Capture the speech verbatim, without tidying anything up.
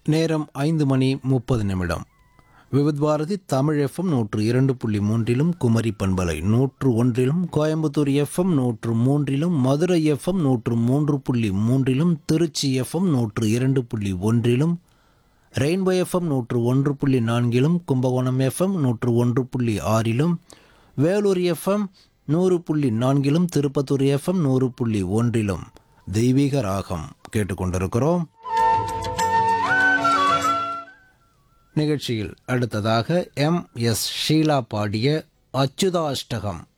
நேரம் ஐந்து மணி முப்பது நிமிடம். விவித் பாரதி தமிழ் எஃப்எம் நூற்று இரண்டு புள்ளி மூன்றிலும், குமரி பண்பலை நூற்று ஒன்றிலும், கோயம்புத்தூர் எஃப்எம் நூற்று மூன்றிலும், மதுரை எஃப்எம் நூற்று மூன்று புள்ளி மூன்றிலும், திருச்சி எஃப்எம் நூற்று இரண்டு புள்ளி ஒன்றிலும், ரெயின்போ எஃப்எம் நூற்று ஒன்று புள்ளி நான்கிலும், கும்பகோணம் எஃப்எம் நூற்று ஒன்று புள்ளி ஆறிலும், வேலூர் எஃப்எம் நூறு புள்ளி நான்கிலும், திருப்பத்தூர் எஃப்எம் நூறு புள்ளி ஒன்றிலும் தெய்வீக ராகம் கேட்டுக்கொண்டிருக்கிறோம். நிகழ்ச்சியில் அடுத்ததாக எம் எஸ் ஷீலா பாடிய அச்சுதாஷ்டகம்.